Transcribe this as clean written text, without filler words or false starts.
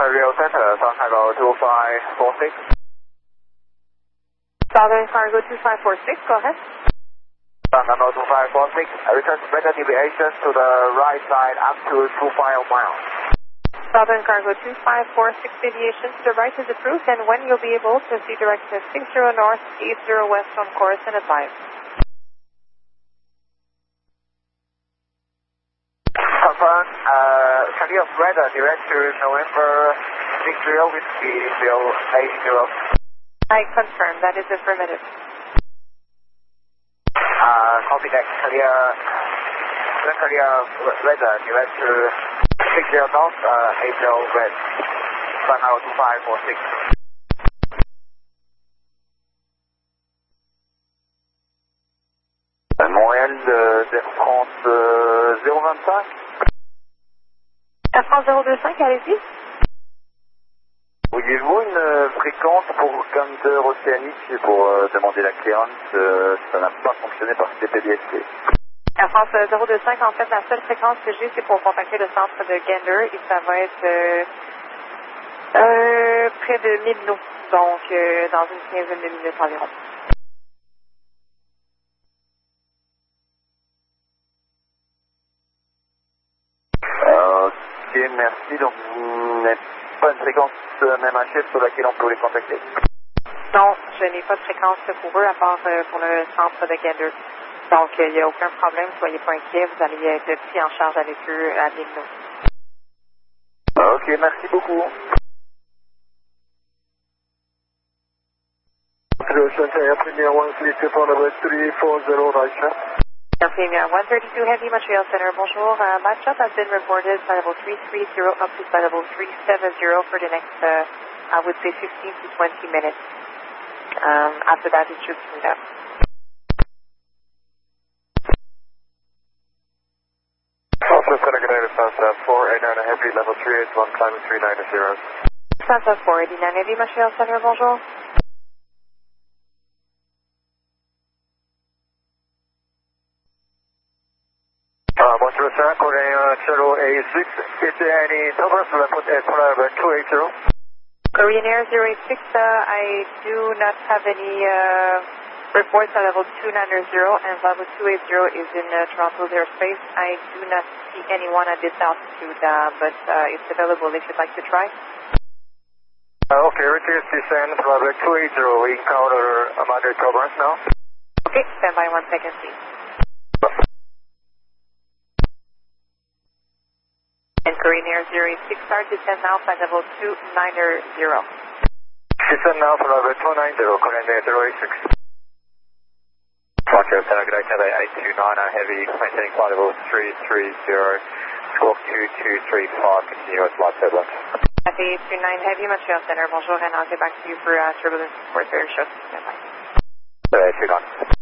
Rio Center, Southern Cargo 2546. Southern Cargo 2546, go ahead. Southern Cargo 2546, return radar deviations to the right side up to 25 miles. Southern Cargo 2546, deviation to the right is approved, and when you'll be able to see direction 60 north, 80 west on course and advise. Confirm, clear of radar direct to November 60 Whiskey 080. I confirm, that is affirmative. Copy that, clear radar direct to 60 north, 80 west, Southern Cargo 2546. Montréal d'Air France 025. Air France 025, allez-y. Auriez-vous une fréquence pour Gander Océanique pour demander la clearance? Ça n'a pas fonctionné par CPDSC. Air France 025, en fait, la seule fréquence que j'ai, c'est pour contacter le centre de Gander, et ça va être près de 1000 nœuds, donc dans une quinzaine de minutes environ. Ok, merci. Donc, vous n'avez pas une fréquence MHF sur laquelle on peut les contacter? Non, je n'ai pas de fréquence pour eux, à part pour le centre de Gander. Donc, il n'y a aucun problème, soyez pas inquiets, vous allez être pris en charge avec eux à 1000 nœuds. Ok, merci beaucoup. Premier 132 for number 340 right shot. Premier 132 Heavy Montreal Center, bonjour. Last shot has been reported by level 330 up to level 370 for the next, I would say 15 to 20 minutes. After that, it should smooth out. Also, Center United South 489 Heavy, level 381, climbing 390. South 489 Heavy Montreal Center, bonjour. Montreal Center, Korean Channel A6. Is there any turbulence report at level 280? Korean Air 086, I do not have any reports at level 290, and level 280 is in Toronto's airspace. I do not see anyone at this altitude, but it's available if you'd like to try. Okay, reduce descent for level 280. We encounter a moderate turbulence now. Okay, stand by 1 second, please. And Korean Air 086, start descent now by level 290. Descend now for level 290, Korean Air 086. Roger, Center, good night, 829 Heavy, maintaining flight level 330, squawk 2235, continuous light turbulence. Cathay 829 Heavy, Montreal Center, bonjour, and I'll get back to you for turbulence support very shortly. Bye-bye. 829.